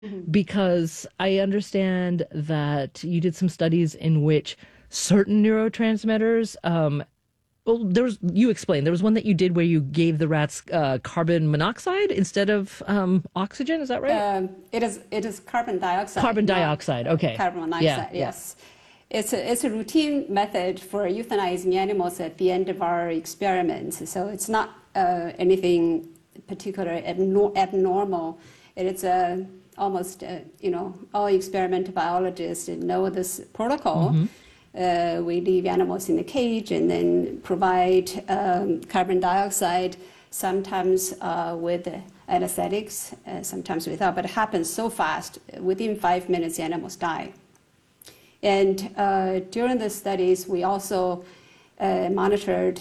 because I understand that you did some studies in which certain neurotransmitters, well, you explained, there was one that you did where you gave the rats carbon monoxide instead of oxygen. Is that right? It is carbon dioxide. Carbon dioxide. Okay. Carbon Yeah. monoxide. Yeah. Yes. It's a routine method for euthanizing animals at the end of our experiments. So it's not anything particular abnormal. It is almost, all experimental biologists know this protocol. We leave animals in the cage and then provide carbon dioxide, sometimes with anesthetics, sometimes without, but it happens so fast. Within 5 minutes, the animals die. And during the studies, we also monitored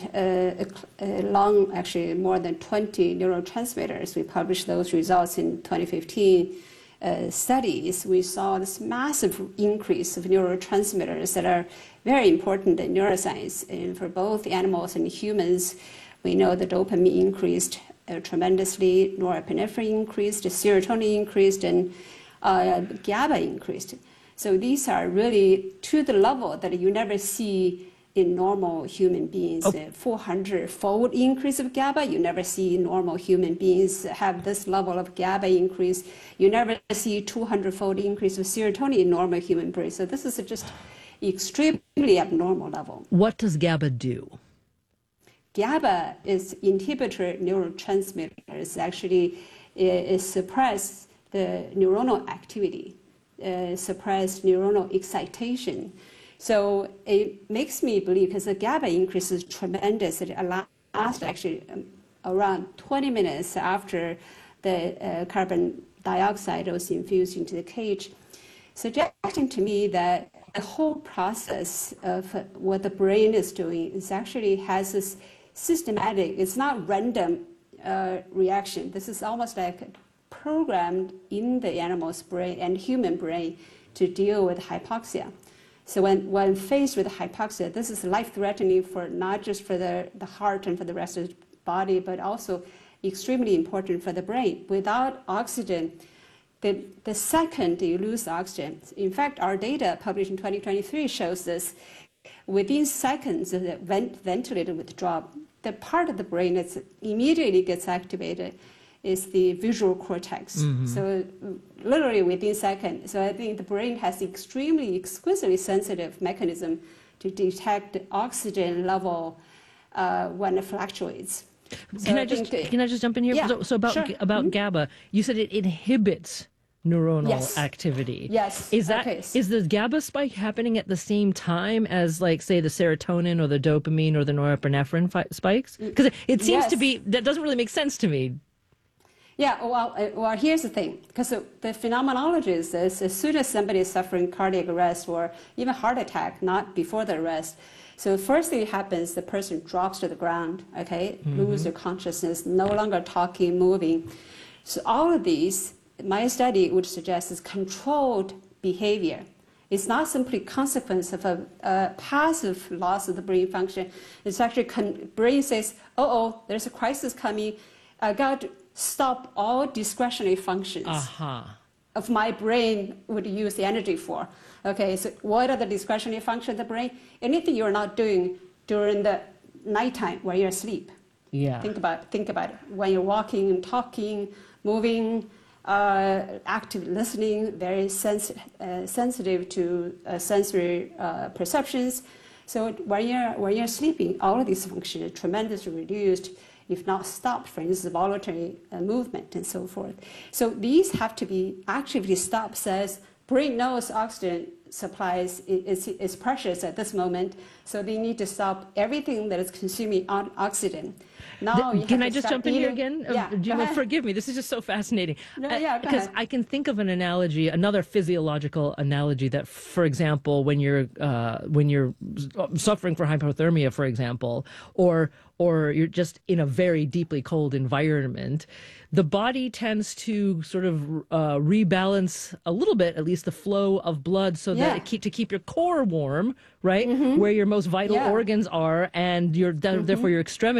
actually more than 20 neurotransmitters. We published those results in 2015 studies. We saw this massive increase of neurotransmitters that are very important in neuroscience. And for both animals and humans, we know the dopamine increased tremendously, norepinephrine increased, serotonin increased, and GABA increased. So these are really to the level that you never see in normal human beings. 400-fold increase of GABA. You never see normal human beings have this level of GABA increase. You never see 200-fold increase of serotonin in normal human brain. So this is just extremely abnormal level. What does GABA do? GABA is inhibitor neurotransmitters. Actually, it suppresses the neuronal activity. Suppress neuronal excitation. So it makes me believe, because the GABA increase is tremendous, it lasts actually around 20 minutes after the carbon dioxide was infused into the cage, suggesting to me that the whole process of what the brain is doing is actually has this systematic, it's not random reaction. This is almost like programmed in the animal's brain and human brain to deal with hypoxia. So when faced with hypoxia, this is life-threatening for not just for the heart and for the rest of the body, but also extremely important for the brain. Without oxygen, the second you lose oxygen, in fact, our data published in 2023 shows this, within seconds of the ventilator withdrawal, the part of the brain that immediately gets activated is the visual cortex. So literally within seconds. So I think the brain has exquisitely sensitive mechanism to detect the oxygen level when it fluctuates. So Can I just jump in here? Yeah, So about sure. GABA, you said it inhibits neuronal activity. Yes. Is the GABA spike happening at the same time as, like, say, the serotonin or the dopamine or the norepinephrine spikes? Because it seems to be, that doesn't really make sense to me. Yeah, well, here's the thing, because the phenomenology is this: as soon as somebody is suffering cardiac arrest or even heart attack, not before the arrest, so first thing happens, the person drops to the ground, okay, lose their consciousness, no longer talking, moving. So all of these, my study would suggest, is controlled behavior. It's not simply consequence of a passive loss of the brain function. It's actually brain says, there's a crisis coming. I got to stop all discretionary functions of my brain would use the energy for. Okay, so what are the discretionary functions of the brain? Anything you're not doing during the nighttime where you're asleep. Yeah. Think about it. When you're walking and talking, moving, active listening, very sensitive to sensory perceptions. So when you're sleeping, all of these functions are tremendously reduced, if not stopped, for instance, voluntary movement and so forth. So these have to be actively stopped, says brain knows oxygen supplies is precious at this moment, so they need to stop everything that is consuming oxygen. Now, can I just jump in here again? Yeah, forgive me, this is just so fascinating. Because I can think of an analogy, another physiological analogy that, for example, when you're suffering from hypothermia, for example, or you're just in a very deeply cold environment, the body tends to sort of rebalance a little bit, at least the flow of blood, so that to keep your core warm, right, where your most vital organs are, and therefore your extremities actually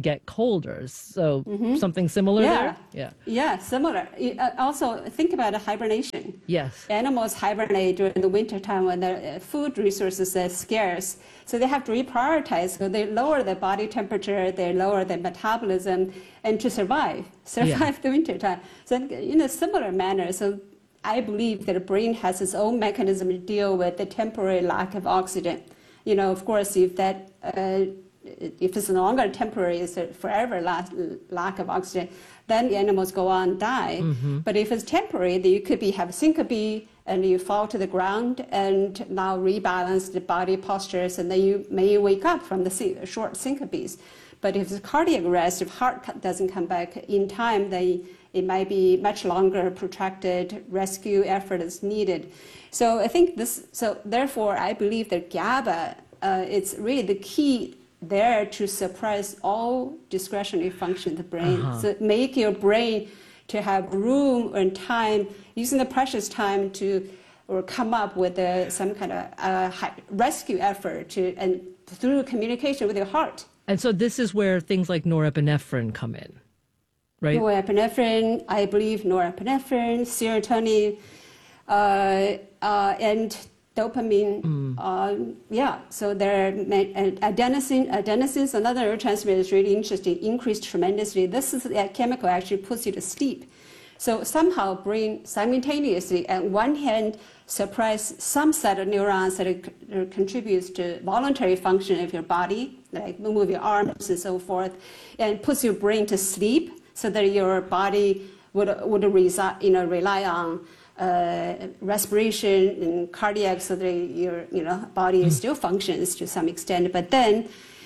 get colder. So something similar there? Yeah. Yeah, similar. Also, think about hibernation. Yes. Animals hibernate during the wintertime when the food resources are scarce. So they have to reprioritize. So they lower their body temperature, they lower their metabolism, and to survive the wintertime. So in a similar manner, so I believe that the brain has its own mechanism to deal with the temporary lack of oxygen. Of course, if it's no longer temporary, it's a forever lack of oxygen, then the animals go on and die. But if it's temporary, then you could have syncope and you fall to the ground and now rebalance the body postures, and then you may wake up from the short syncopes. But if it's cardiac arrest, if heart doesn't come back in time, then it might be much longer, protracted rescue effort is needed. So I think therefore, I believe that GABA, it's really the key there to suppress all discretionary function of the brain. So make your brain to have room and time, using the precious time or come up with some kind of rescue effort and through communication with your heart. And so this is where things like norepinephrine come in, right? Norepinephrine, I believe norepinephrine, serotonin, and dopamine. So there are adenosine is another neurotransmitter that's really interesting, increased tremendously. This is a chemical actually puts you to sleep. So somehow brain simultaneously, on one hand, suppress some set of neurons that contributes to voluntary function of your body, like move your arms and so forth, and puts your brain to sleep so that your body would rely on respiration and cardiac, so that your body still functions to some extent. But then,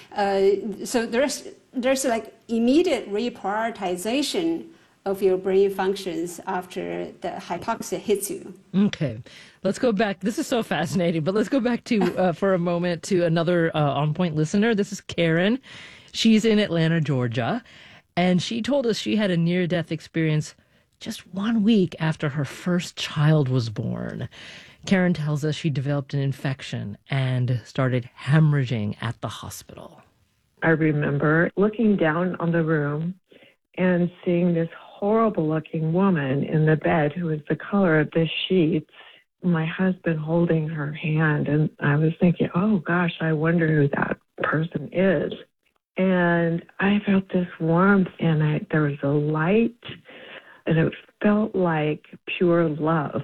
so there's like immediate reprioritization of your brain functions after the hypoxia hits you. Okay, let's go back. This is so fascinating, but let's go back to for a moment to another On Point listener. This is Karen. She's in Atlanta, Georgia, and she told us she had a near-death experience just 1 week after her first child was born. Karen tells us she developed an infection and started hemorrhaging at the hospital. I remember looking down on the room and seeing this horrible-looking woman in the bed who was the color of the sheets, my husband holding her hand. And I was thinking, oh, gosh, I wonder who that person is. And I felt this warmth, and there was a light, and it felt like pure love.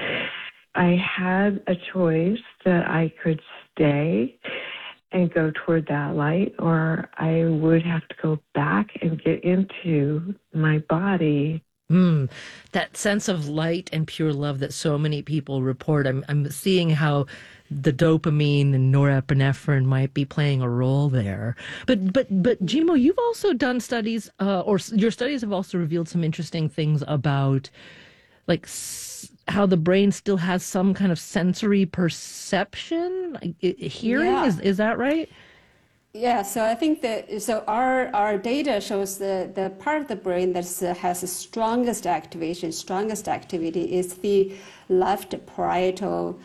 I had a choice that I could stay and go toward that light, or I would have to go back and get into my body. That sense of light and pure love that so many people report. I'm seeing how the dopamine and norepinephrine might be playing a role there. But Jimo, you've also done studies, or your studies have also revealed some interesting things about like how the brain still has some kind of sensory perception, like hearing. Yeah. Is that right? Yeah, so I think our data shows the part of the brain that has the strongest activity is the left parietal,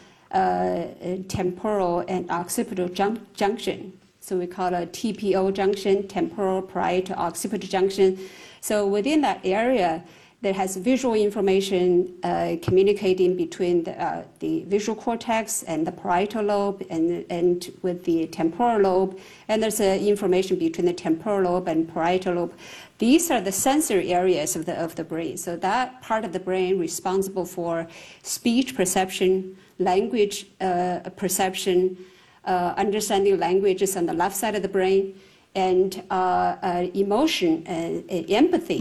temporal, and occipital junction. So we call it TPO junction, temporal parietal occipital junction. So within that area, that has visual information communicating between the visual cortex and the parietal lobe and with the temporal lobe. And there's information between the temporal lobe and parietal lobe. These are the sensory areas of the brain. So that part of the brain responsible for speech perception, language perception, understanding language is on the left side of the brain. And emotion, empathy,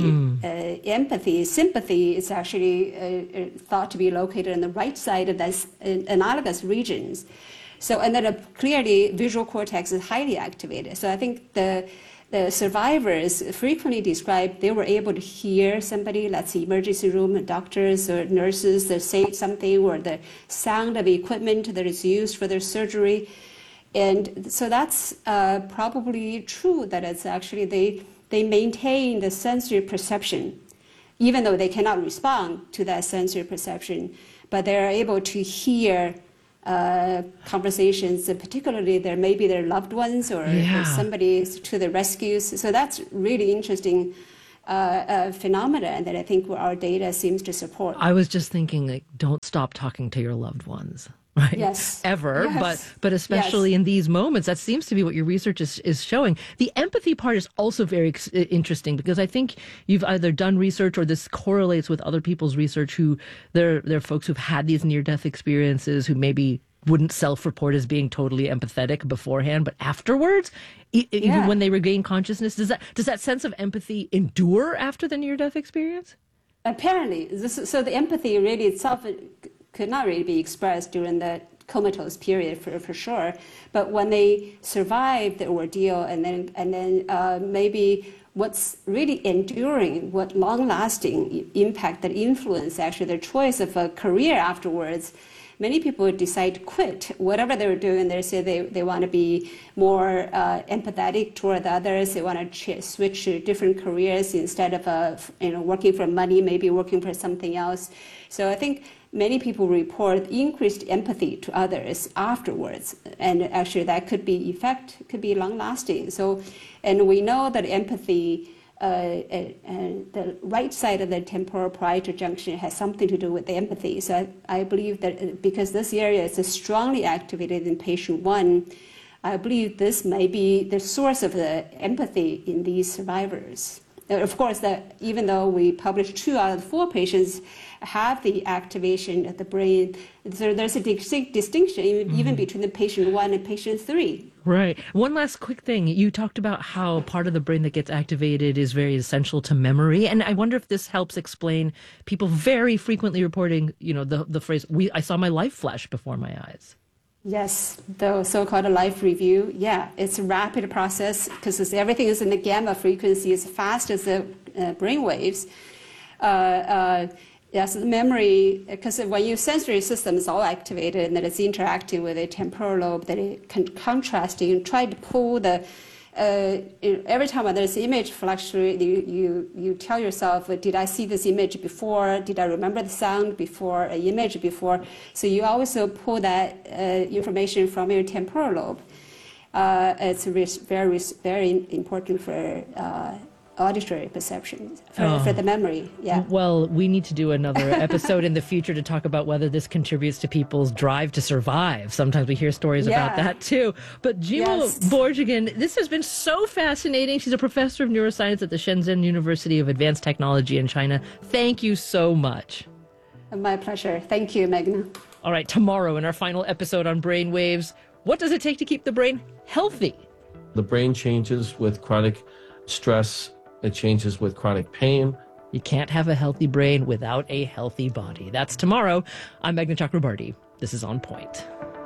sympathy is actually thought to be located on the right side of those analogous regions. So, and then clearly visual cortex is highly activated. So I think the survivors frequently describe they were able to hear somebody, let's say emergency room doctors or nurses that say something, or the sound of equipment that is used for their surgery. And so that's probably true, that it's actually they maintain the sensory perception, even though they cannot respond to that sensory perception, but they're able to hear conversations, particularly maybe their loved ones or somebody to the rescues. So that's really interesting phenomena that I think our data seems to support. I was just thinking, like, don't stop talking to your loved ones. Right? Yes. Ever, yes. but especially in these moments, that seems to be what your research is showing. The empathy part is also very interesting, because I think you've either done research or this correlates with other people's research who they're folks who've had these near-death experiences who maybe wouldn't self-report as being totally empathetic beforehand, but afterwards, even when they regain consciousness, does that sense of empathy endure after the near-death experience? Apparently, so the empathy really itself could not really be expressed during the comatose period for sure. But when they survive the ordeal, and then maybe what's really enduring, what long-lasting impact that influence actually their choice of a career afterwards. Many people decide to quit whatever they were doing. They say they want to be more empathetic toward others. They want to switch to different careers instead of working for money, maybe working for something else. So I think many people report increased empathy to others afterwards, and actually that could be long-lasting. So, and we know that empathy. The right side of the temporal parietal junction has something to do with the empathy. So I believe that because this area is strongly activated in patient 1, I believe this may be the source of the empathy in these survivors. Of course, that even though we published 2 out of 4 patients have the activation of the brain, so there's a distinction even between the patient 1 and patient 3. Right. One last quick thing. You talked about how part of the brain that gets activated is very essential to memory. And I wonder if this helps explain people very frequently reporting, the phrase, I saw my life flash before my eyes. Yes, the so-called life review. Yeah, it's a rapid process because everything is in the gamma frequency as fast as the brain waves. Yes, the memory, because when your sensory system is all activated and that it's interacting with the temporal lobe, that it can contrasting and try to pull the, every time there's image fluctuate, you tell yourself, did I see this image before? Did I remember the sound before, an image before? So you also pull that information from your temporal lobe. It's very important for auditory perception, for the memory. Yeah. Well, we need to do another episode in the future to talk about whether this contributes to people's drive to survive. Sometimes we hear stories about that too. But Jimo Borjigin, this has been so fascinating. She's a professor of neuroscience at the Shenzhen University of Advanced Technology in China. Thank you so much. My pleasure. Thank you, Meghna. All right, tomorrow in our final episode on brainwaves, what does it take to keep the brain healthy? The brain changes with chronic stress. It changes with chronic pain. You can't have a healthy brain without a healthy body. That's tomorrow. I'm Meghna Chakrabarty. This is On Point.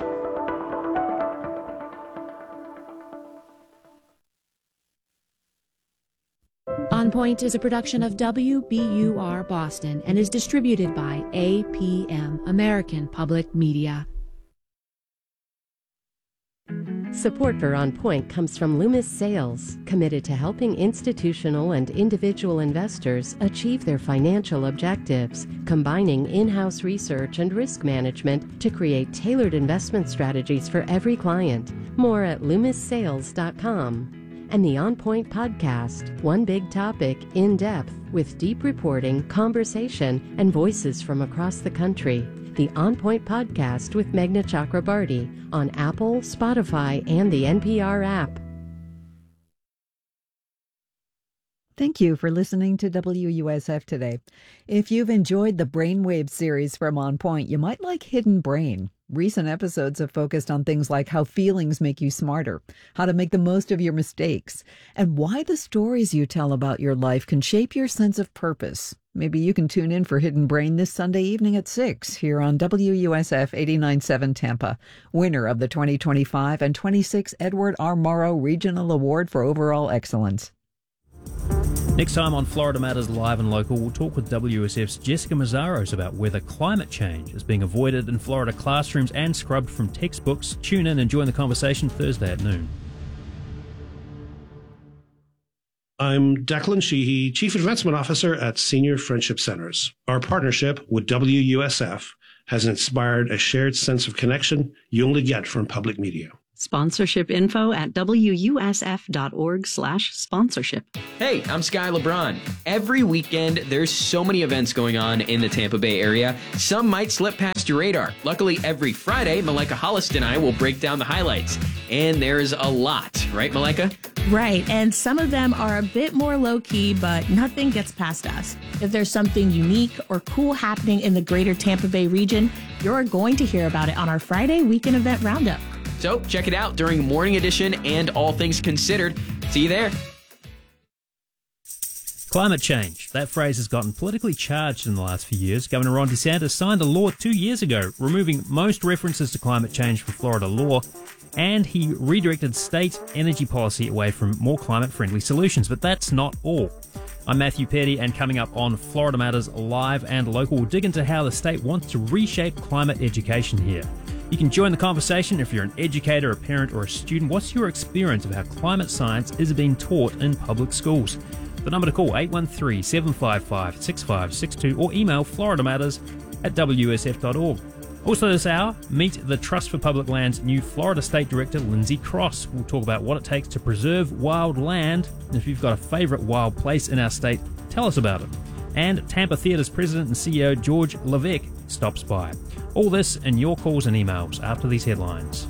On Point is a production of WBUR Boston and is distributed by APM, American Public Media. Support for On Point comes from Loomis Sayles, committed to helping institutional and individual investors achieve their financial objectives, combining in-house research and risk management to create tailored investment strategies for every client. More at LoomisSayles.com. And the On Point podcast, one big topic, in depth, with deep reporting, conversation, and voices from across the country. The On Point podcast with Meghna Chakrabarty on Apple, Spotify, and the NPR app. Thank you for listening to WUSF Today. If you've enjoyed the Brainwave series from On Point, you might like Hidden Brain. Recent episodes have focused on things like how feelings make you smarter, how to make the most of your mistakes, and why the stories you tell about your life can shape your sense of purpose. Maybe you can tune in for Hidden Brain this Sunday evening at 6 here on WUSF 89.7 Tampa, winner of the 2025 and 26 Edward R. Murrow Regional Award for Overall Excellence. Next time on Florida Matters Live and Local, we'll talk with WSF's Jessica Mazzaros about whether climate change is being avoided in Florida classrooms and scrubbed from textbooks. Tune in and join the conversation Thursday at noon. I'm Declan Sheehy, Chief Advancement Officer at Senior Friendship Centers. Our partnership with WUSF has inspired a shared sense of connection you only get from public media. Sponsorship info at wusf.org/sponsorship. Hey, I'm Sky LeBron. Every weekend, there's so many events going on in the Tampa Bay area. Some might slip past your radar. Luckily, every Friday, Malika Hollis and I will break down the highlights. And there's a lot, right, Malika? Right, and some of them are a bit more low-key, but nothing gets past us. If there's something unique or cool happening in the greater Tampa Bay region, you're going to hear about it on our Friday Weekend Event Roundup. So check it out during Morning Edition and All Things Considered. See you there. Climate change. That phrase has gotten politically charged in the last few years. Governor Ron DeSantis signed a law 2 years ago, removing most references to climate change from Florida law, and he redirected state energy policy away from more climate-friendly solutions. But that's not all. I'm Matthew Petty, and coming up on Florida Matters Live and Local, we'll dig into how the state wants to reshape climate education here. You can join the conversation if you're an educator, a parent, or a student. What's your experience of how climate science is being taught in public schools? The number to call, 813-755-6562, or email floridamatters@wsf.org. Also this hour, meet the Trust for Public Land's new Florida State Director, Lindsay Cross. We'll talk about what it takes to preserve wild land. And if you've got a favourite wild place in our state, tell us about it. And Tampa Theatre's President and CEO, George Levesque, stops by. All this and your calls and emails after these headlines.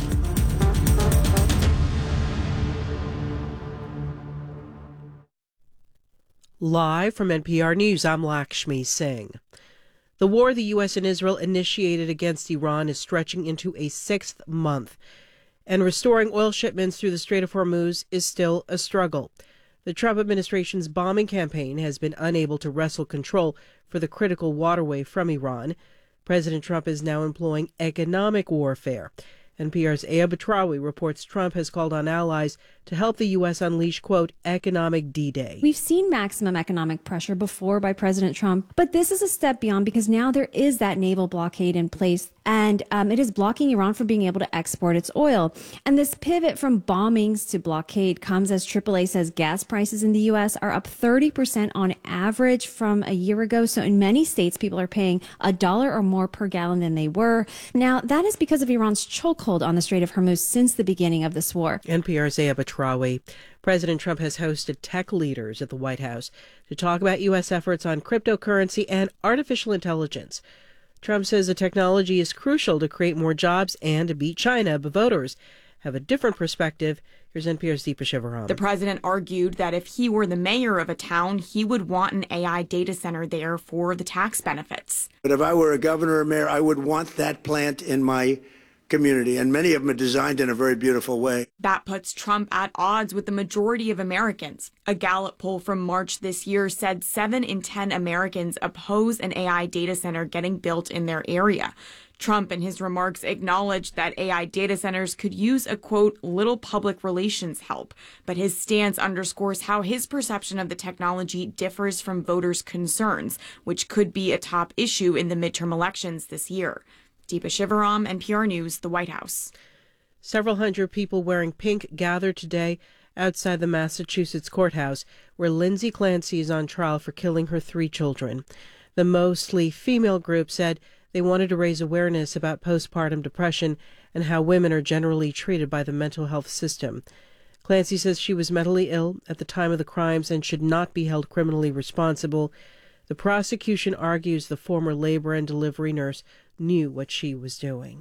Live from NPR News, I'm Lakshmi Singh. The war the U.S. and Israel initiated against Iran is stretching into a sixth month, and restoring oil shipments through the Strait of Hormuz is still a struggle. The Trump administration's bombing campaign has been unable to wrestle control for the critical waterway from Iran. President Trump is now employing economic warfare. NPR's Aya Batrawi reports Trump has called on allies to help the U.S. unleash, quote, economic D-Day. We've seen maximum economic pressure before by President Trump, but this is a step beyond because now there is that naval blockade in place, and it is blocking Iran from being able to export its oil. And this pivot from bombings to blockade comes as AAA says gas prices in the U.S. are up 30% on average from a year ago. So in many states, people are paying $1 or more per gallon than they were. Now, that is because of Iran's chokehold on the Strait of Hormuz since the beginning of this war. NPR's Aya Batrawi. President Trump has hosted tech leaders at the White House to talk about U.S. efforts on cryptocurrency and artificial intelligence. Trump says the technology is crucial to create more jobs and to beat China, but voters have a different perspective. Here's NPR's Deepa Shivaram. The president argued that if he were the mayor of a town, he would want an AI data center there for the tax benefits. But if I were a governor or mayor, I would want that plant in my community, and many of them are designed in a very beautiful way. That puts Trump at odds with the majority of Americans. A Gallup poll from March this year said 7 in 10 Americans oppose an AI data center getting built in their area. Trump in his remarks acknowledged that AI data centers could use a, quote, little public relations help, but his stance underscores how his perception of the technology differs from voters' concerns, which could be a top issue in the midterm elections this year. Deepa Shivaram, NPR News, the White House. Several hundred people wearing pink gathered today outside the Massachusetts courthouse where Lindsay Clancy is on trial for killing her 3 children. The mostly female group said they wanted to raise awareness about postpartum depression and how women are generally treated by the mental health system. Clancy says she was mentally ill at the time of the crimes and should not be held criminally responsible. The prosecution argues the former labor and delivery nurse knew what she was doing.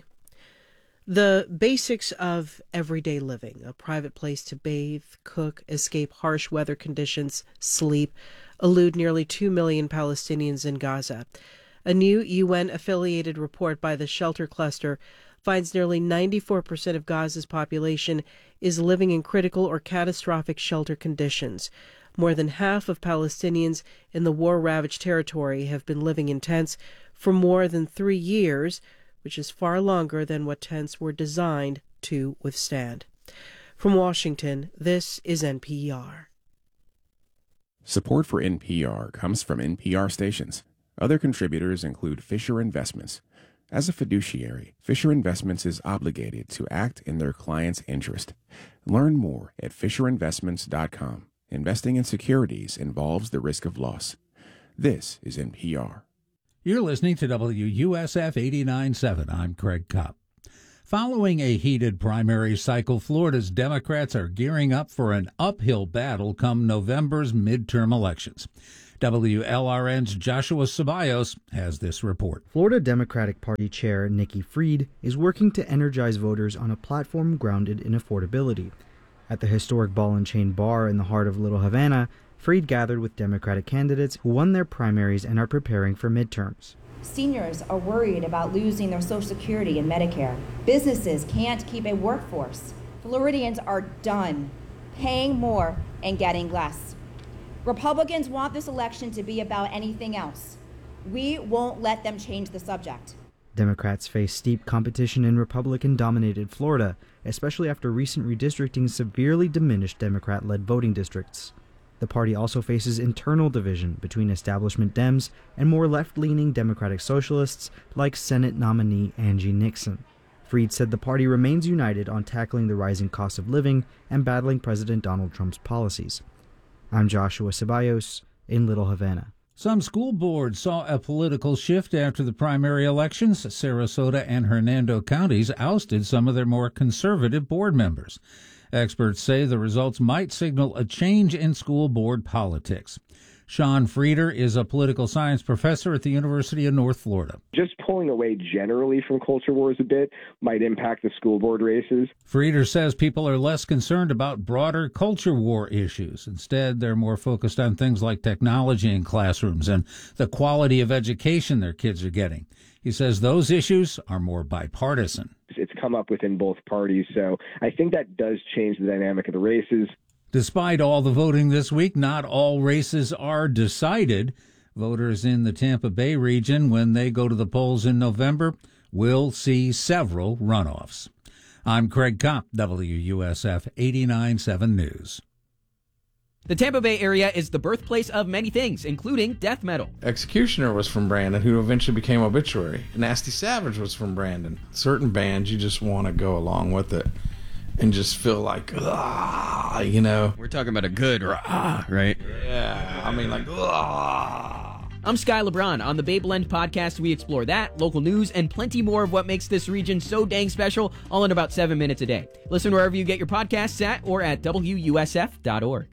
The basics of everyday living, a private place to bathe, cook, escape harsh weather conditions, sleep, elude nearly 2 million Palestinians in Gaza. A new UN-affiliated report by the Shelter Cluster finds nearly 94% of Gaza's population is living in critical or catastrophic shelter conditions. More than half of Palestinians in the war-ravaged territory have been living in tents for more than 3 years, which is far longer than what tents were designed to withstand. From Washington, this is NPR. Support for NPR comes from NPR stations. Other contributors include Fisher Investments. As a fiduciary, Fisher Investments is obligated to act in their client's interest. Learn more at FisherInvestments.com. Investing in securities involves the risk of loss. This is NPR. You're listening to WUSF 89.7. I'm Craig Kopp. Following a heated primary cycle, Florida's Democrats are gearing up for an uphill battle come November's midterm elections. WLRN's Joshua Ceballos has this report. Florida Democratic Party Chair Nikki Fried is working to energize voters on a platform grounded in affordability. At the historic Ball and Chain Bar in the heart of Little Havana, Fried gathered with Democratic candidates who won their primaries and are preparing for midterms. Seniors are worried about losing their Social Security and Medicare. Businesses can't keep a workforce. Floridians are done paying more and getting less. Republicans want this election to be about anything else. We won't let them change the subject. Democrats face steep competition in Republican-dominated Florida, especially after recent redistricting severely diminished Democrat-led voting districts. The party also faces internal division between establishment Dems and more left-leaning Democratic socialists like Senate nominee Angie Nixon. Fried said the party remains united on tackling the rising cost of living and battling President Donald Trump's policies. I'm Joshua Ceballos in Little Havana. Some school boards saw a political shift after the primary elections. Sarasota and Hernando counties ousted some of their more conservative board members. Experts say the results might signal a change in school board politics. Sean Frieder is a political science professor at the University of North Florida. Just pulling away generally from culture wars a bit might impact the school board races. Frieder says people are less concerned about broader culture war issues. Instead, they're more focused on things like technology in classrooms and the quality of education their kids are getting. He says those issues are more bipartisan. It's come up within both parties, so I think that does change the dynamic of the races. Despite all the voting this week, not all races are decided. Voters in the Tampa Bay region, when they go to the polls in November, will see several runoffs. I'm Craig Kopp, WUSF 89.7 News. The Tampa Bay area is the birthplace of many things, including death metal. Executioner was from Brandon, who eventually became Obituary. Nasty Savage was from Brandon. Certain bands, you just want to go along with it and just feel like, you know. We're talking about a good right? Yeah, I mean, like, I'm Sky LeBron. On the Bay Blend podcast, we explore that, local news, and plenty more of what makes this region so dang special, all in about 7 minutes a day. Listen wherever you get your podcasts at or at WUSF.org.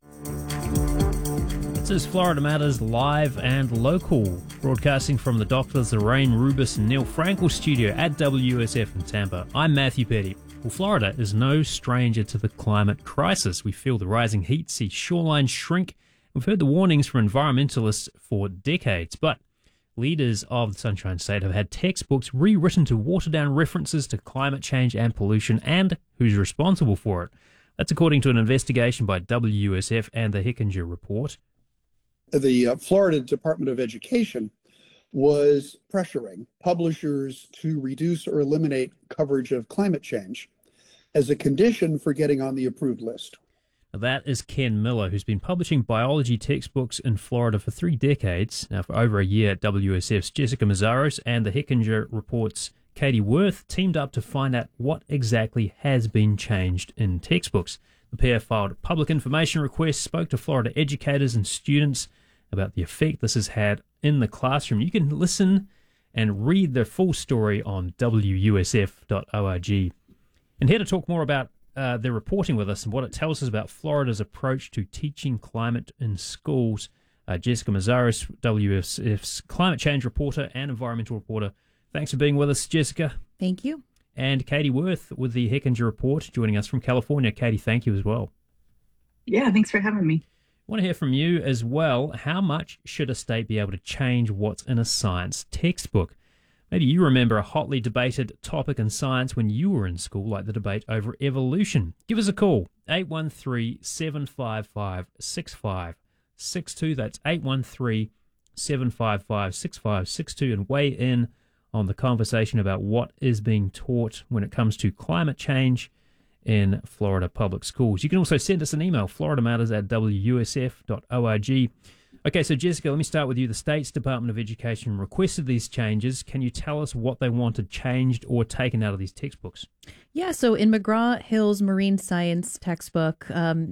This is Florida Matters Live and Local, broadcasting from the Doctors Lorraine Rubis and Neil Frankel studio at WSF in Tampa. I'm Matthew Petty. Well, Florida is no stranger to the climate crisis. We feel the rising heat, see shorelines shrink. We've heard the warnings from environmentalists for decades, but leaders of the Sunshine State have had textbooks rewritten to water down references to climate change and pollution and who's responsible for it. That's according to an investigation by WSF and the Hickinger Report. The Florida Department of Education was pressuring publishers to reduce or eliminate coverage of climate change as a condition for getting on the approved list. That is Ken Miller, who's been publishing biology textbooks in Florida for 3 decades. Now, for over a year, WSF's Jessica Mazzaros and the Hickinger Report's Katie Worth teamed up to find out what exactly has been changed in textbooks. The pair filed public information requests, spoke to Florida educators and students about the effect this has had in the classroom. You can listen and read the full story on WUSF.org. And here to talk more about their reporting with us and what it tells us about Florida's approach to teaching climate in schools, Jessica Mazzaros, WSF's climate change reporter and environmental reporter. Thanks for being with us, Jessica. Thank you. And Katie Worth with the Hickinger Report joining us from California. Katie, thank you as well. Yeah, thanks for having me. I want to hear from you as well. How much should a state be able to change what's in a science textbook? Maybe you remember a hotly debated topic in science when you were in school, like the debate over evolution. Give us a call, 813-755-6562. That's 813-755-6562, and weigh in on the conversation about what is being taught when it comes to climate change in Florida public schools. You can also send us an email, floridamatters@wusf.org. Okay, so Jessica, let me start with you. The state's Department of Education requested these changes. Can you tell us what they wanted changed or taken out of these textbooks? Yeah, so in McGraw-Hill's marine science textbook, just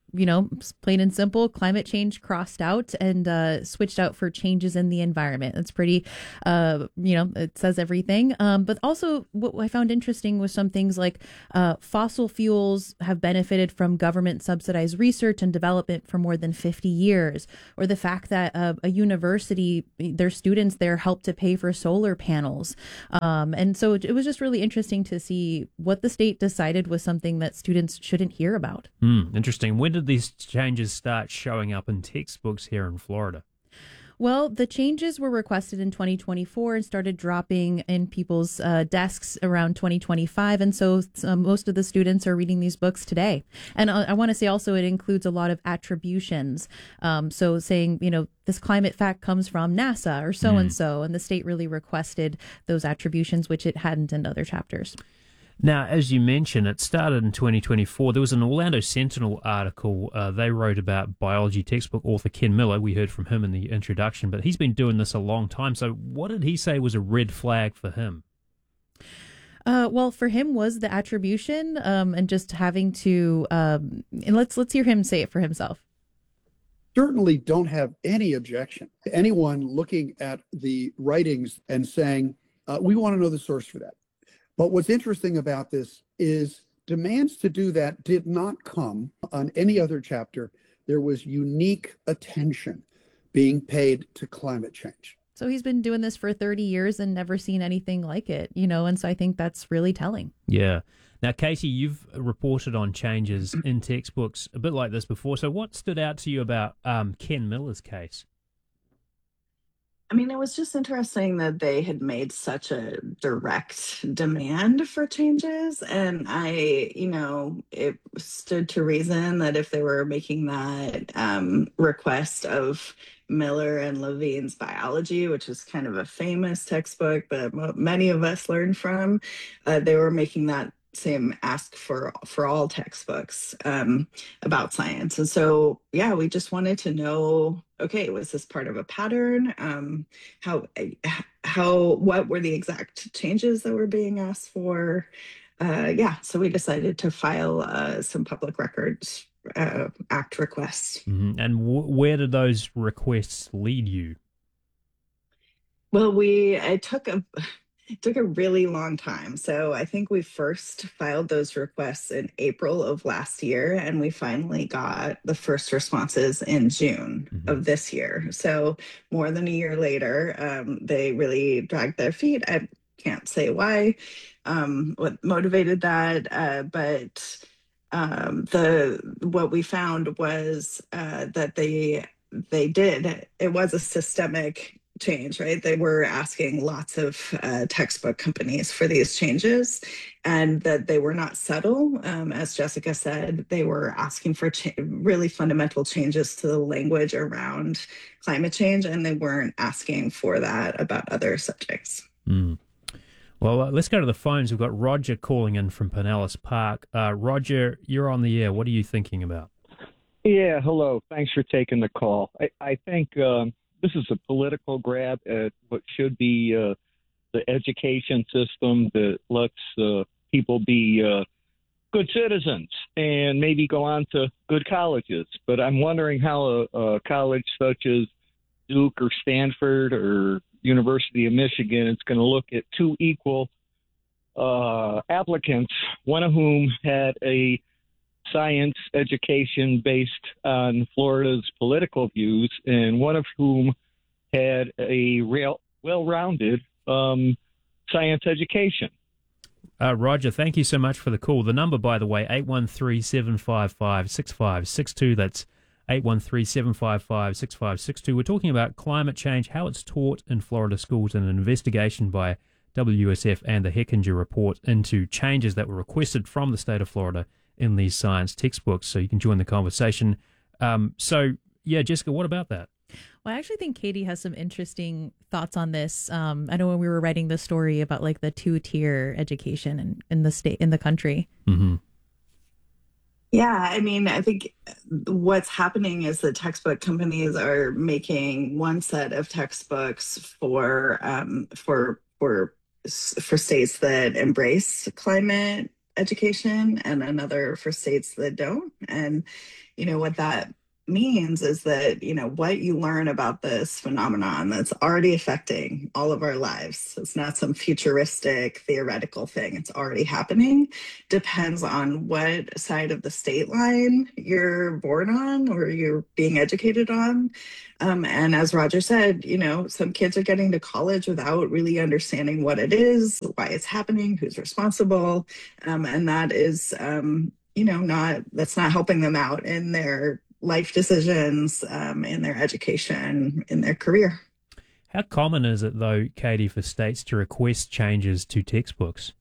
plain and simple, climate change crossed out and switched out for changes in the environment. It's pretty, it says everything. But also what I found interesting was some things like fossil fuels have benefited from government subsidized research and development for more than 50 years, or the fact that a university, their students there help to pay for solar panels. And so it was just really interesting to see what the state decided was something that students shouldn't hear about. Interesting. When did these changes start showing up in textbooks here in Florida? Well, the changes were requested in 2024 and started dropping in people's desks around 2025. And so most of the students are reading these books today. And I want to say also it includes a lot of attributions. So saying, this climate fact comes from NASA or so-and-so. And the state really requested those attributions, which it hadn't in other chapters. Now, as you mentioned, it started in 2024. There was an Orlando Sentinel article they wrote about biology textbook author Ken Miller. We heard from him in the introduction, but he's been doing this a long time. So what did he say was a red flag for him? Well, for him was the attribution and just having to, and let's hear him say it for himself. Certainly don't have any objection to anyone looking at the writings and saying, we want to know the source for that. But what's interesting about this is demands to do that did not come on any other chapter. There was unique attention being paid to climate change. So he's been doing this for 30 years and never seen anything like it, and so I think that's really telling. Yeah. Now, Katie, you've reported on changes in textbooks a bit like this before. So what stood out to you about Ken Miller's case? I mean, it was just interesting that they had made such a direct demand for changes. And it stood to reason that if they were making that request of Miller and Levine's biology, which is kind of a famous textbook that many of us learned from, they were making that same ask for all textbooks about science. And so, we just wanted to know, okay, was this part of a pattern? What were the exact changes that were being asked for? So we decided to file some public records act requests. Mm-hmm. And where did those requests lead you? Well, it took a really long time. So I think we first filed those requests in April of last year, and we finally got the first responses in June of this year. So more than a year later, they really dragged their feet. I can't say why, what motivated that, but what we found was that they did. It was a systemic change, right? They were asking lots of textbook companies for these changes, and that they were not subtle. As Jessica said, they were asking for really fundamental changes to the language around climate change, and they weren't asking for that about other subjects. Well, let's go to the phones. We've got Roger calling in from Pinellas Park. Roger, you're on the air. What are you thinking about? Yeah, hello. Thanks for taking the call. I think this is a political grab at what should be the education system that lets people be good citizens and maybe go on to good colleges. But I'm wondering how a college such as Duke or Stanford or University of Michigan is going to look at two equal applicants, one of whom had a science education based on Florida's political views, and one of whom had a well-rounded science education. Roger, thank you so much for the call. The number, by the way, 813-755-6562. That's 813-755-6562. We're talking about climate change, how it's taught in Florida schools, and an investigation by WUSF and the Hechinger Report into changes that were requested from the state of Florida in these science textbooks. So you can join the conversation. Jessica, what about that? Well, I actually think Katie has some interesting thoughts on this. I know when we were writing the story about like the 2-tier education in the country. Mm-hmm. Yeah, I mean, I think what's happening is that textbook companies are making one set of textbooks for states that embrace climate education and another for states that don't. And, what that means is that, what you learn about this phenomenon that's already affecting all of our lives, it's not some futuristic theoretical thing, it's already happening, depends on what side of the state line you're born on or you're being educated on. And as Roger said, some kids are getting to college without really understanding what it is, why it's happening, who's responsible. And that is, that's not helping them out in their life decisions, in their education, in their career. How common is it, though, Katie, for states to request changes to textbooks?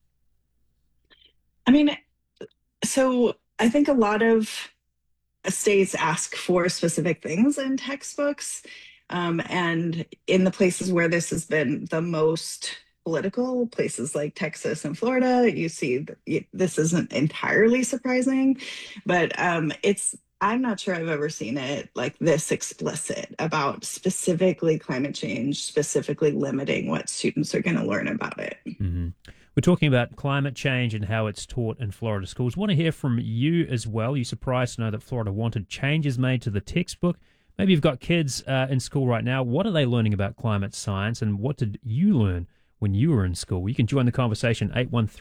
So I think a lot of states ask for specific things in textbooks. And in the places where this has been the most political, places like Texas and Florida, you see this isn't entirely surprising, but I'm not sure I've ever seen it like this explicit about specifically climate change, specifically limiting what students are going to learn about it. Mm-hmm. We're talking about climate change and how it's taught in Florida schools. Want to hear from you as well. You're surprised to know that Florida wanted changes made to the textbook. Maybe you've got kids in school right now. What are they learning about climate science, and what did you learn when you were in school? You can join the conversation,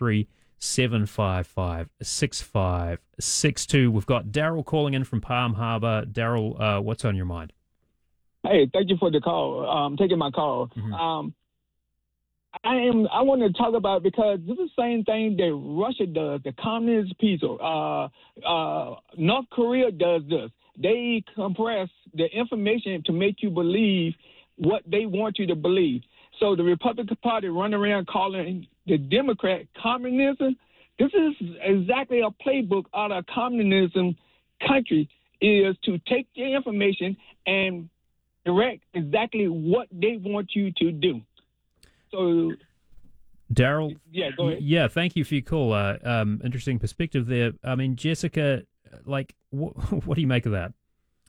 813-755-6562. We've got Daryl calling in from Palm Harbor. Daryl, what's on your mind? Hey, thank you for the call. Taking my call. Mm-hmm. I want to talk about, because this is the same thing that Russia does, the communist people. North Korea does this. They compress the information to make you believe what they want you to believe. So the Republican Party run around calling the Democrat communism. This is exactly a playbook out of communism country, is to take the information and direct exactly what they want you to do. So, Daryl, go ahead. Yeah, thank you for your call. Interesting perspective there. I mean, Jessica, what do you make of that?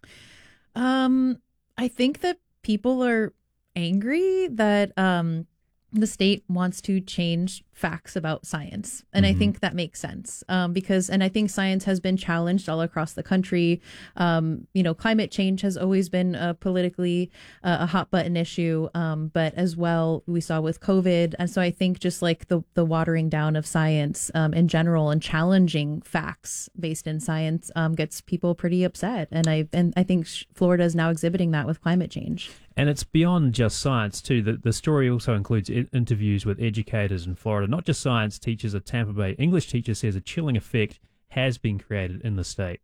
I think that people are angry that the state wants to change facts about science. And I think that makes sense because I think science has been challenged all across the country. Climate change has always been politically a hot button issue, but as well, we saw with COVID. And so I think just like the watering down of science in general and challenging facts based in science gets people pretty upset. And I think Florida is now exhibiting that with climate change. And it's beyond just science, too. The story also includes interviews with educators in Florida, not just science teachers. A Tampa Bay English teacher says a chilling effect has been created in the state.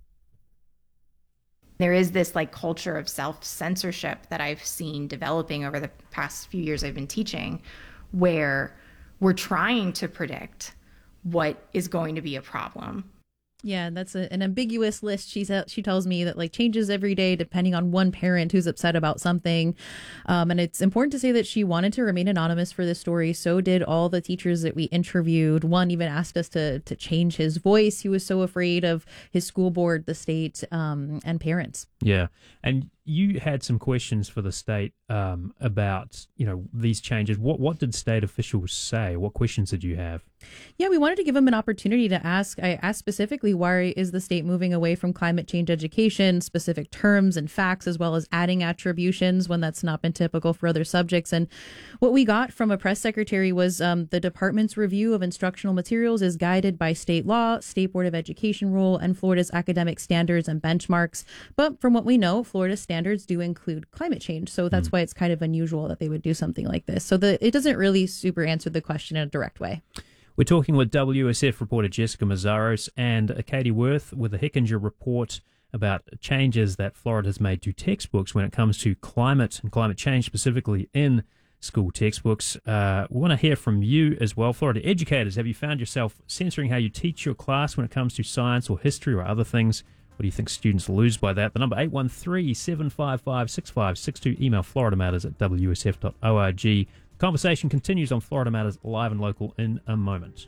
There is this culture of self-censorship that I've seen developing over the past few years I've been teaching, where we're trying to predict what is going to be a problem. Yeah, that's an ambiguous list. She tells me that changes every day depending on one parent who's upset about something. And it's important to say that she wanted to remain anonymous for this story. So did all the teachers that we interviewed. One even asked us to change his voice. He was so afraid of his school board, the state, and parents. Yeah. And you had some questions for the state about, these changes. What did state officials say? What questions did you have? Yeah, we wanted to give them an opportunity to ask. I asked specifically, why is the state moving away from climate change education, specific terms and facts, as well as adding attributions when that's not been typical for other subjects? And what we got from a press secretary was the department's review of instructional materials is guided by state law, State Board of Education rule, and Florida's academic standards and benchmarks. But from what we know, Florida's standards do include climate change. So that's why it's kind of unusual that they would do something like this. So it doesn't really super answer the question in a direct way. We're talking with WSF reporter Jessica Mazzaros and Katie Worth with the Hickinger report about changes that Florida has made to textbooks when it comes to climate and climate change, specifically in school textbooks. We want to hear from you as well. Florida educators, have you found yourself censoring how you teach your class when it comes to science or history or other things? What do you think students lose by that? The number 813-755-6562. Email floridamatters@wsf.org. Conversation continues on Florida Matters Live and Local in a moment.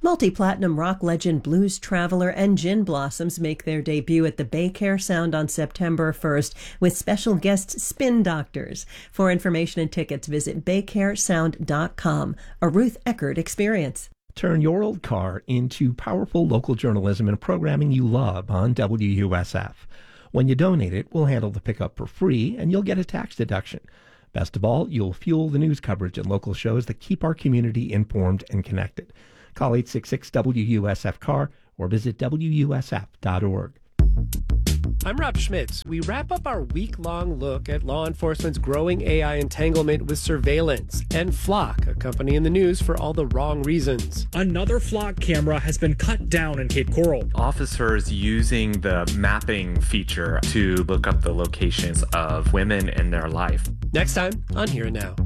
Multi-platinum rock legend Blues Traveler and Gin Blossoms make their debut at the BayCare Sound on September 1st with special guest Spin Doctors. For information and tickets, visit baycaresound.com. A Ruth Eckert experience. Turn your old car into powerful local journalism and programming you love on WUSF. When you donate it, we'll handle the pickup for free, and you'll get a tax deduction. Best of all, you'll fuel the news coverage and local shows that keep our community informed and connected. Call 866-WUSF-CAR or visit WUSF.org. I'm Rob Schmitz. We wrap up our week-long look at law enforcement's growing AI entanglement with surveillance and Flock, a company in the news for all the wrong reasons. Another Flock camera has been cut down in Cape Coral. Officers using the mapping feature to look up the locations of women in their life. Next time on Here and Now.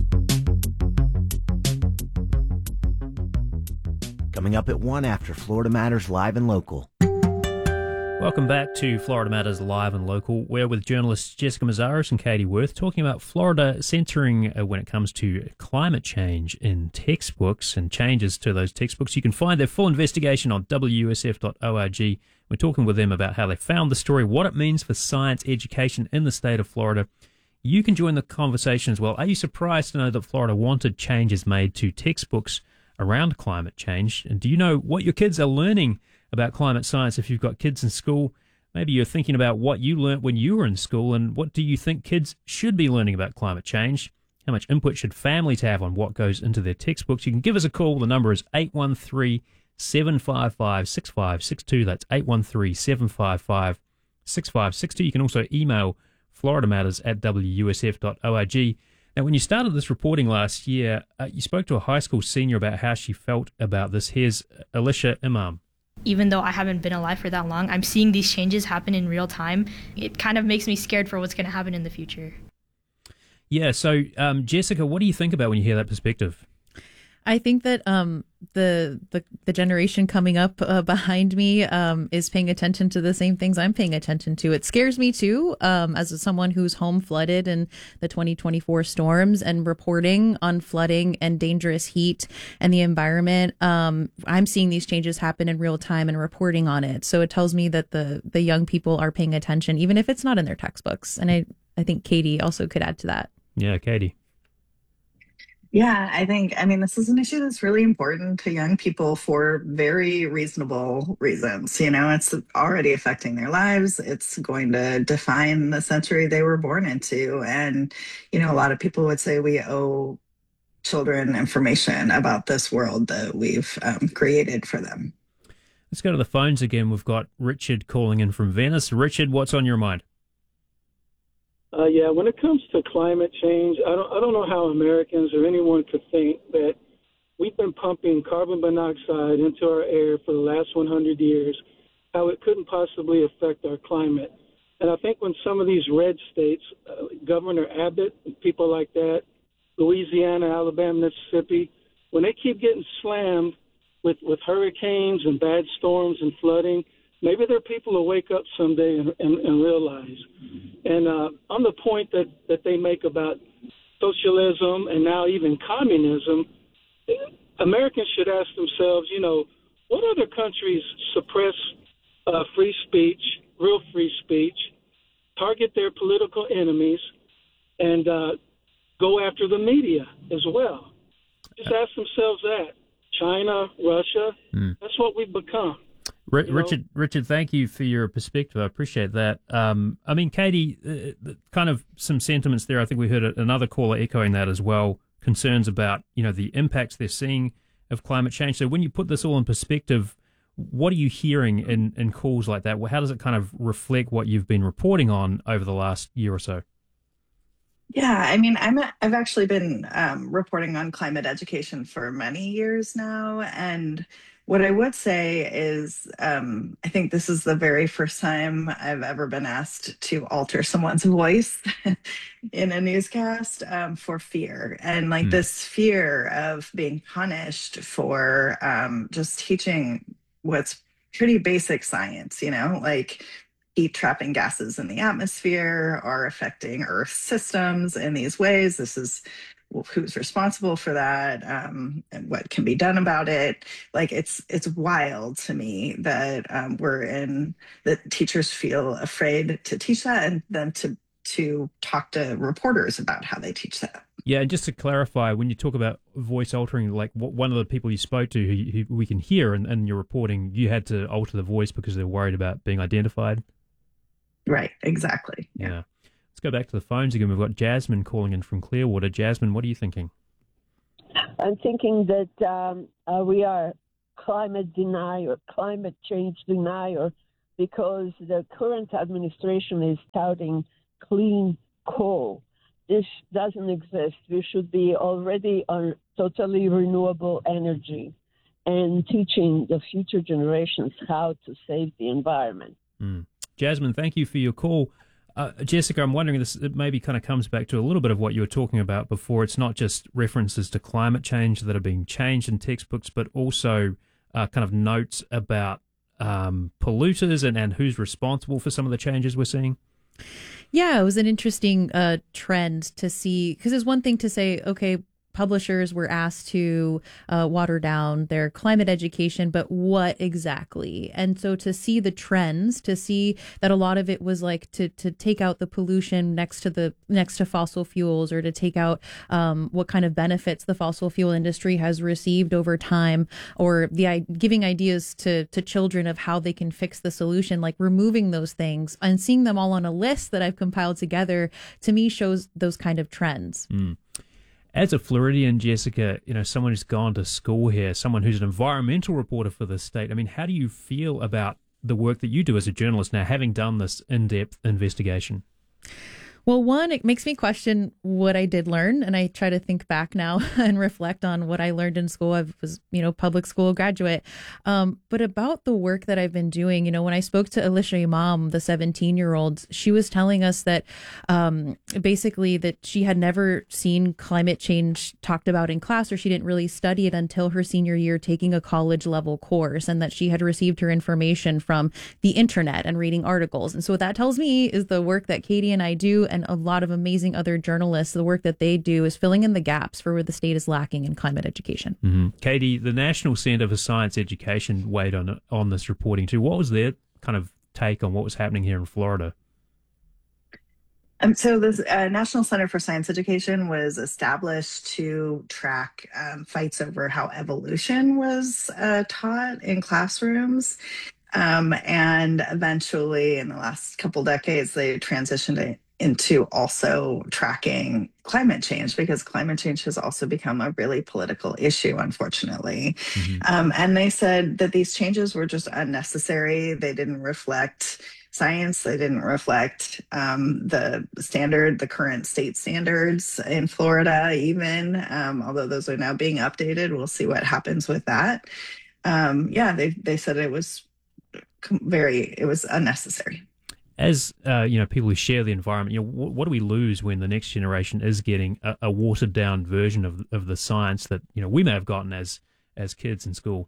Coming up at 1 after Florida Matters Live and Local. Welcome back to Florida Matters Live and Local. We're with journalists Jessica Mazzaros and Katie Worth talking about Florida censoring when it comes to climate change in textbooks and changes to those textbooks. You can find their full investigation on WUSF.org. We're talking with them about how they found the story, what it means for science education in the state of Florida. You can join the conversation as well. Are you surprised to know that Florida wanted changes made to textbooks around climate change? And do you know what your kids are learning about climate science if you've got kids in school? Maybe you're thinking about what you learnt when you were in school, and what do you think kids should be learning about climate change? How much input should families have on what goes into their textbooks? You can give us a call. The number is 813-755-6562. That's 813-755-6562. You can also email floridamatters@wusf.org. Now, when you started this reporting last year, you spoke to a high school senior about how she felt about this. Here's Alicia Imam. Even though I haven't been alive for that long, I'm seeing these changes happen in real time. It kind of makes me scared for what's going to happen in the future. Yeah, so Jessica, what do you think about when you hear that perspective? I think that the generation coming up behind me is paying attention to the same things I'm paying attention to. It scares me too, as someone who's home flooded in the 2024 storms and reporting on flooding and dangerous heat and the environment. I'm seeing these changes happen in real time and reporting on it. So it tells me that the young people are paying attention, even if it's not in their textbooks. And I think Katie also could add to that. Yeah, Katie. Yeah, I mean, this is an issue that's really important to young people for very reasonable reasons. You know, it's already affecting their lives. It's going to define the century they were born into. And, you know, a lot of people would say we owe children information about this world that we've created for them. Let's go to the phones again. We've got Richard calling in from Venice. Richard, what's on your mind? Yeah, when it comes to climate change, I don't know how Americans or anyone could think that we've been pumping carbon monoxide into our air for the last 100 years, how it couldn't possibly affect our climate. And I think when some of these red states, Governor Abbott, people like that, Louisiana, Alabama, Mississippi, when they keep getting slammed with hurricanes and bad storms and flooding, maybe their people will wake up someday and realize. And on the point that they make about socialism and now even communism, Americans should ask themselves, you know, what other countries suppress free speech, real free speech, target their political enemies, and go after the media as well? Just ask themselves that. China, Russia, that's what we've become. Richard, thank you for your perspective. I appreciate that. I mean, Katie, kind of some sentiments there. I think we heard another caller echoing that as well. Concerns about, you know, the impacts they're seeing of climate change. So when you put this all in perspective, what are you hearing in calls like that? How does it kind of reflect what you've been reporting on over the last year or so? Yeah, I mean, I've actually been reporting on climate education for many years now, and what I would say is I think this is the very first time I've ever been asked to alter someone's voice in a newscast for fear. And like this fear of being punished for just teaching what's pretty basic science, you know, like heat trapping gases in the atmosphere are affecting Earth systems in these ways. This is who's responsible for that, and what can be done about it. Like it's wild to me that that teachers feel afraid to teach that, and then to talk to reporters about how they teach that. Yeah, and just to clarify, when you talk about voice altering, like one of the people you spoke to who we can hear in your reporting, you had to alter the voice because they're worried about being identified. Right, exactly. Yeah. Let's go back to the phones again. We've got Jasmine calling in from Clearwater. Jasmine, what are you thinking? I'm thinking that we are climate denier, climate change denier, because the current administration is touting clean coal. This doesn't exist. We should be already on totally renewable energy and teaching the future generations how to save the environment. Jasmine, thank you for your call. Jessica, I'm wondering, it maybe kind of comes back to a little bit of what you were talking about before. It's not just references to climate change that are being changed in textbooks, but also kind of notes about polluters and who's responsible for some of the changes we're seeing. Yeah, it was an interesting trend to see, because it's one thing to say, okay, publishers were asked to water down their climate education, but what exactly? And so to see the trends, to see that a lot of it was like to take out the pollution next to fossil fuels, or to take out what kind of benefits the fossil fuel industry has received over time, or giving ideas to children of how they can fix the solution, like removing those things and seeing them all on a list that I've compiled together, to me shows those kind of trends. As a Floridian, Jessica, someone who's gone to school here, someone who's an environmental reporter for the state, I mean, how do you feel about the work that you do as a journalist now, having done this in-depth investigation? Well, one, it makes me question what I did learn, and I try to think back now and reflect on what I learned in school. I was, public school graduate. But about the work that I've been doing, when I spoke to Alicia Imam, the 17-year-old, she was telling us that basically that she had never seen climate change talked about in class, or she didn't really study it until her senior year taking a college level course, and that she had received her information from the internet and reading articles. And so what that tells me is the work that Katie and I do, and a lot of amazing other journalists, the work that they do is filling in the gaps for where the state is lacking in climate education. Katie, the National Centre for Science Education weighed on this reporting too. What was their kind of take on what was happening here in Florida? So the National Center for Science Education was established to track fights over how evolution was taught in classrooms. And eventually, in the last couple decades, they transitioned into also tracking climate change, because climate change has also become a really political issue, unfortunately. And they said that these changes were just unnecessary. They didn't reflect science. They didn't reflect the current state standards in Florida, even, although those are now being updated. We'll see what happens with that. They said it was unnecessary. As people who share the environment, what do we lose when the next generation is getting a watered down version of the science that we may have gotten as kids in school?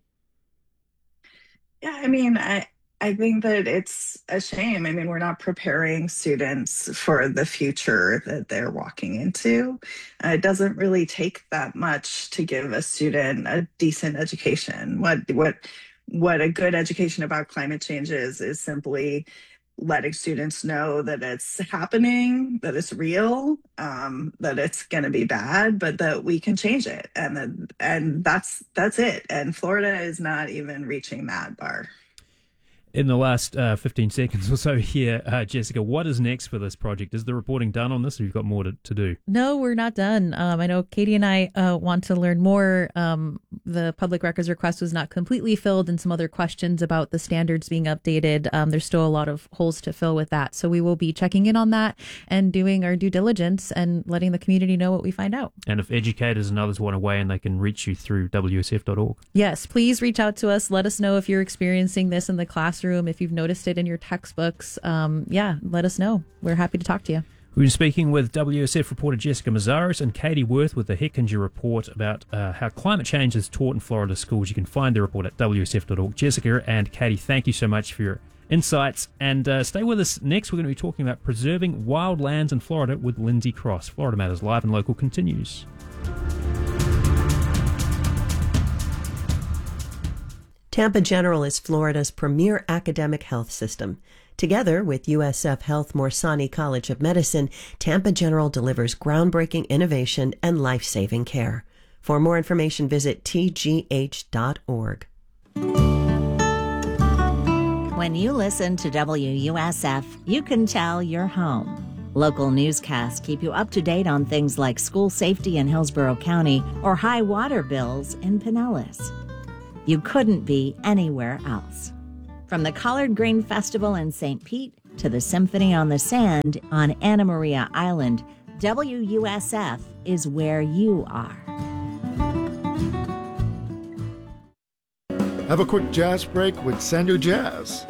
Yeah, I mean, I think that it's a shame. I mean, we're not preparing students for the future that they're walking into. It doesn't really take that much to give a student a decent education. What a good education about climate change is simply letting students know that it's happening, that it's real, that it's going to be bad, but that we can change it. And that's it. And Florida is not even reaching that bar. In the last 15 seconds or so here, Jessica, what is next for this project? Is the reporting done on this, or you've got more to do? No, we're not done. I know Katie and I want to learn more. The public records request was not completely filled, and some other questions about the standards being updated. There's still a lot of holes to fill with that. So we will be checking in on that and doing our due diligence and letting the community know what we find out. And if educators and others want to weigh in, they can reach you through WSF.org. Yes, please reach out to us. Let us know if you're experiencing this in the classroom, if you've noticed it in your textbooks. Let us know. We're happy to talk to you. We've been speaking with WSF reporter Jessica Mazzaros and Katie Worth with the Hechinger report about how climate change is taught in Florida schools. You can find the report at WSF.org. Jessica and Katie, thank you so much for your insights. And stay with us. Next, we're going to be talking about preserving wild lands in Florida with Lindsay Cross. Florida Matters Live and Local continues. Tampa General is Florida's premier academic health system. Together with USF Health Morsani College of Medicine, Tampa General delivers groundbreaking innovation and life-saving care. For more information, visit tgh.org. When you listen to WUSF, you can tell you're home. Local newscasts keep you up to date on things like school safety in Hillsborough County or high water bills in Pinellas. You couldn't be anywhere else. From the Collard Green Festival in St. Pete to the Symphony on the Sand on Anna Maria Island, WUSF is where you are. Have a quick jazz break with Sandu Jazz.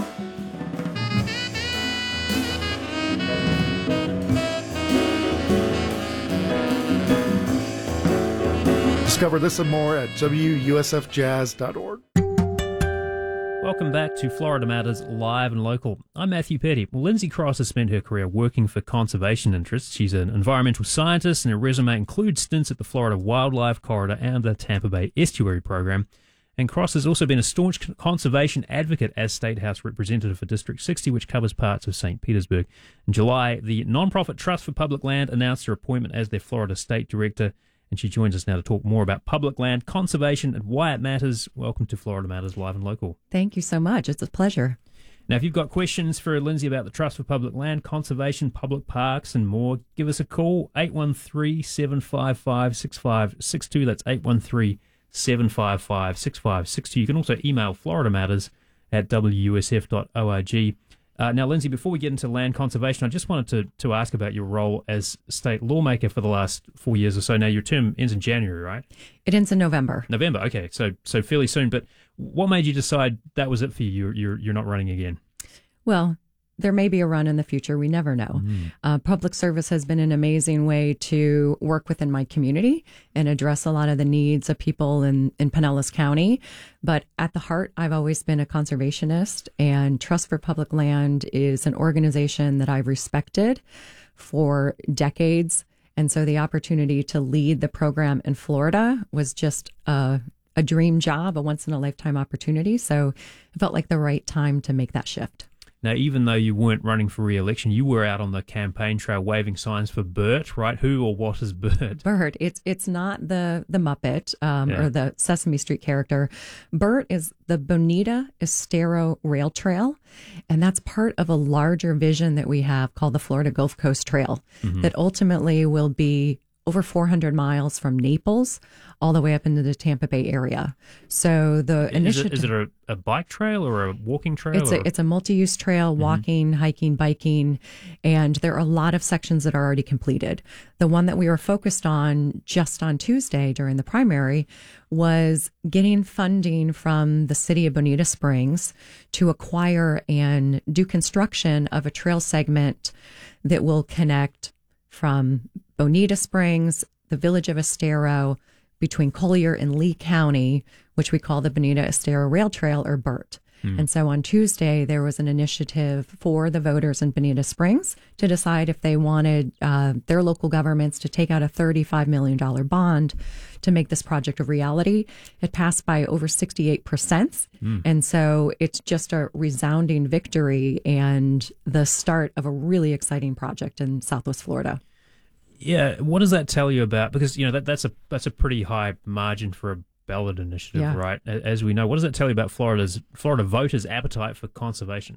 Discover this and more at WUSFjazz.org. Welcome back to Florida Matters Live and Local. I'm Matthew Petty. Well, Lindsay Cross has spent her career working for conservation interests. She's an environmental scientist, and her resume includes stints at the Florida Wildlife Corridor and the Tampa Bay Estuary Program. And Cross has also been a staunch conservation advocate as State House Representative for District 60, which covers parts of St. Petersburg. In July, the nonprofit Trust for Public Land announced her appointment as their Florida State Director. And she joins us now to talk more about public land conservation and why it matters. Welcome to Florida Matters Live and Local. Thank you so much. It's a pleasure. Now, if you've got questions for Lindsay about the Trust for Public Land, conservation, public parks and more, give us a call, 813-755-6562. That's 813-755-6562. You can also email floridamatters@wusf.org. Now, Lindsay, before we get into land conservation, I just wanted to ask about your role as state lawmaker for the last 4 years or so. Now, your term ends in January, right? It ends in November. November, okay, so fairly soon. But what made you decide that was it for you? You're not running again? Well, there may be a run in the future. We never know. Public service has been an amazing way to work within my community and address a lot of the needs of people in Pinellas County. But at the heart, I've always been a conservationist, and Trust for Public Land is an organization that I've respected for decades. And so the opportunity to lead the program in Florida was just a dream job, a once-in-a-lifetime opportunity. So it felt like the right time to make that shift. Now, even though you weren't running for re-election, you were out on the campaign trail waving signs for Bert, right? Who or what is Bert? Bert. It's not the Muppet or the Sesame Street character. Bert is the Bonita Estero Rail Trail, and that's part of a larger vision that we have called the Florida Gulf Coast Trail that ultimately will be over 400 miles from Naples all the way up into the Tampa Bay area. So the initiative... Is it a bike trail or a walking trail? It's a multi-use trail, walking, hiking, biking, and there are a lot of sections that are already completed. The one that we were focused on just on Tuesday during the primary was getting funding from the city of Bonita Springs to acquire and do construction of a trail segment that will connect from Bonita Springs, the village of Estero, between Collier and Lee County, which we call the Bonita Estero Rail Trail, or BERT. And so on Tuesday, there was an initiative for the voters in Bonita Springs to decide if they wanted their local governments to take out a $35 million bond to make this project a reality. It passed by over 68%. And so it's just a resounding victory and the start of a really exciting project in Southwest Florida. Yeah, what does that tell you about? Because that's a pretty high margin for a ballot initiative, right? As we know, what does that tell you about Florida voters' appetite for conservation?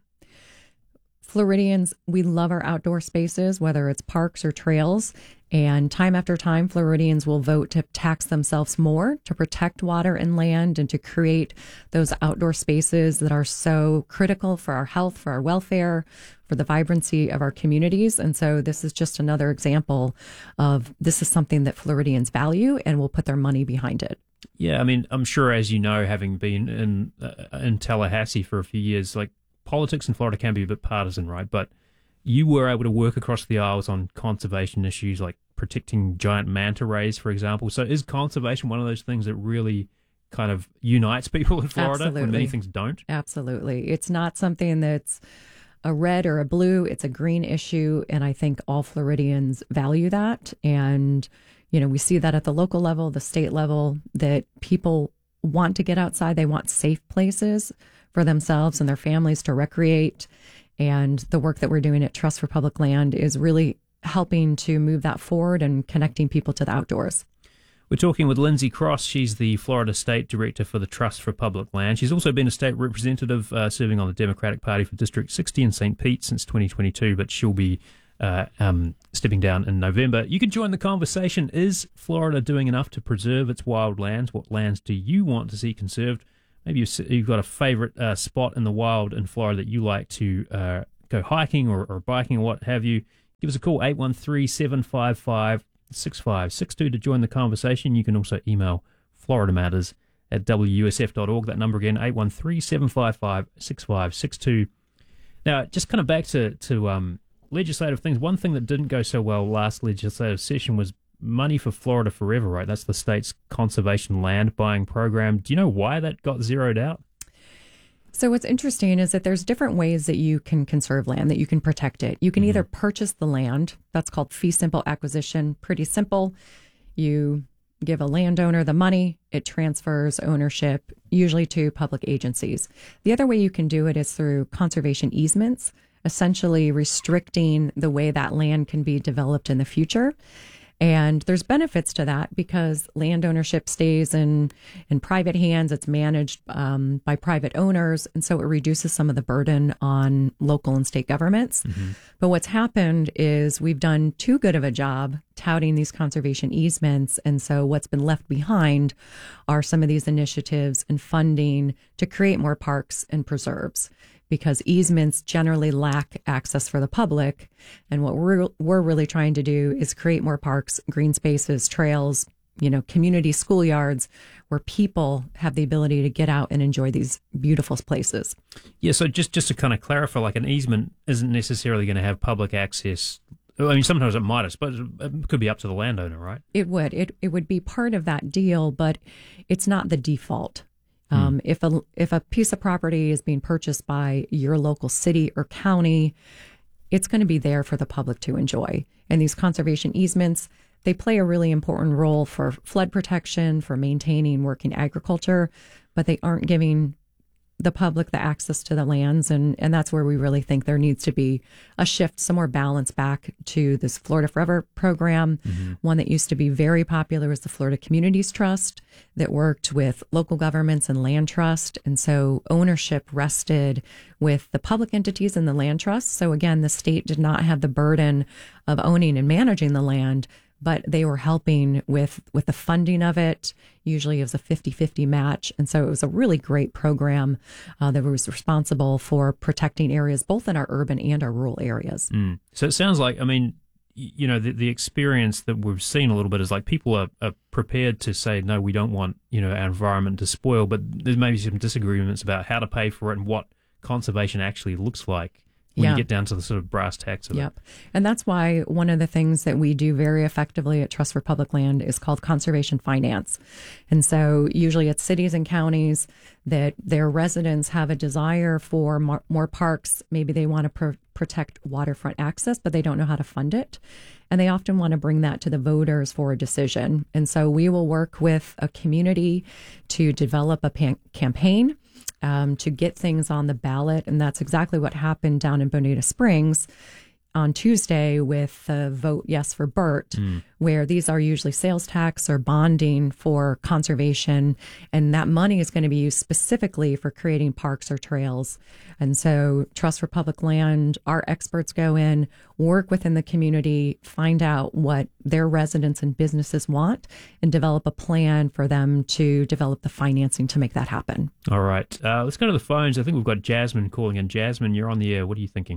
Floridians, we love our outdoor spaces, whether it's parks or trails. And time after time, Floridians will vote to tax themselves more to protect water and land and to create those outdoor spaces that are so critical for our health, for our welfare, for the vibrancy of our communities. And so this is just another example of this is something that Floridians value and will put their money behind it. Yeah, I mean, I'm sure, as you know, having been in Tallahassee for a few years, like politics in Florida can be a bit partisan, right? But you were able to work across the aisles on conservation issues like protecting giant manta rays, for example. So is conservation one of those things that really kind of unites people in Florida when many things don't? Absolutely. It's not something that's a red or a blue, it's a green issue. And I think all Floridians value that. And, we see that at the local level, the state level, that people want to get outside. They want safe places for themselves and their families to recreate. And the work that we're doing at Trust for Public Land is really helping to move that forward and connecting people to the outdoors. We're talking with Lindsay Cross. She's the Florida State Director for the Trust for Public Land. She's also been a state representative serving on the Democratic Party for District 60 in St. Pete since 2022, but she'll be stepping down in November. You can join the conversation. Is Florida doing enough to preserve its wild lands? What lands do you want to see conserved? Maybe you've got a favorite spot in the wild in Florida that you like to go hiking or biking or what have you. Give us a call, 813-755-6562 to join the conversation. You can also email floridamatters@wusf.org. That number again, 813-755-6562. Now, just kind of back to legislative things. One thing that didn't go so well last legislative session was money for Florida Forever, right? That's the state's conservation land buying program. Do you know why that got zeroed out? So what's interesting is that there's different ways that you can conserve land, that you can protect it. You can either purchase the land. That's called fee simple acquisition. Pretty simple. You give a landowner the money. It transfers ownership, usually to public agencies. The other way you can do it is through conservation easements, essentially restricting the way that land can be developed in the future. And there's benefits to that because land ownership stays in private hands. It's managed by private owners. And so it reduces some of the burden on local and state governments. But what's happened is we've done too good of a job touting these conservation easements. And so what's been left behind are some of these initiatives and funding to create more parks and preserves, because easements generally lack access for the public. And what we're really trying to do is create more parks, green spaces, trails, community schoolyards where people have the ability to get out and enjoy these beautiful places. Yeah, so just to kind of clarify, like an easement isn't necessarily going to have public access. I mean, sometimes it might, but it could be up to the landowner, right? It would. It would be part of that deal, but it's not the default. If a piece of property is being purchased by your local city or county, it's going to be there for the public to enjoy. And these conservation easements, they play a really important role for flood protection, for maintaining working agriculture, but they aren't giving the public the access to the lands. And that's where we really think there needs to be a shift, some more balance back to this Florida Forever program. One that used to be very popular was the Florida Communities Trust that worked with local governments and land trust. And so ownership rested with the public entities and the land trust. So again, the state did not have the burden of owning and managing the land, but they were helping with the funding of it. Usually it was a 50-50 match. And so it was a really great program that was responsible for protecting areas both in our urban and our rural areas. So it sounds like, I mean, the experience that we've seen a little bit is like people are prepared to say, no, we don't want, our environment to spoil, but there's maybe some disagreements about how to pay for it and what conservation actually looks like when you get down to the sort of brass tacks of it. And that's why one of the things that we do very effectively at Trust for Public Land is called conservation finance. And so usually it's cities and counties that their residents have a desire for more parks. Maybe they want to protect waterfront access, but they don't know how to fund it. And they often want to bring that to the voters for a decision. And so we will work with a community to develop a campaign to get things on the ballot. And that's exactly what happened down in Bonita Springs on Tuesday with the Vote Yes for Burt, where these are usually sales tax or bonding for conservation. And that money is going to be used specifically for creating parks or trails. And so Trust for Public Land, our experts go in, work within the community, find out what their residents and businesses want, and develop a plan for them to develop the financing to make that happen. All right. Let's go to the phones. I think we've got Jasmine calling in. Jasmine, you're on the air. What are you thinking?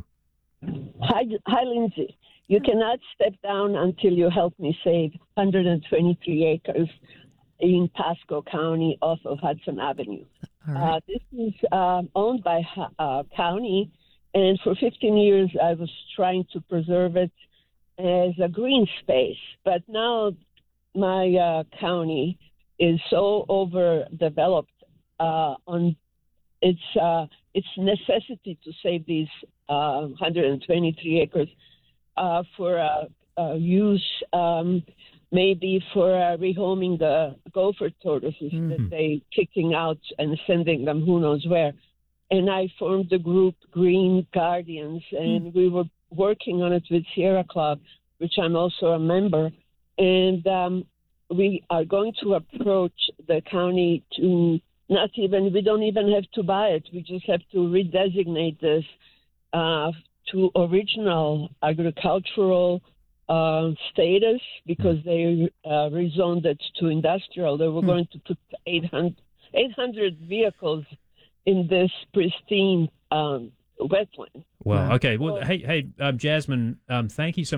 Hi, Lindsay. You cannot step down until you help me save 123 acres in Pasco County off of Hudson Avenue. Right. This is owned by county, and for 15 years I was trying to preserve it as a green space. But now my county is so overdeveloped on its necessity to save these 123 acres for use, maybe for rehoming the gopher tortoises that they kicking out and sending them who knows where. And I formed the group Green Guardians, and we were working on it with Sierra Club, which I'm also a member. And we are going to approach the county to we don't even have to buy it. We just have to redesignate this to original agricultural status, because they rezoned it to industrial. They were going to put 800 vehicles in this pristine wetland. Well, okay. Well, hey, Jasmine, thank you so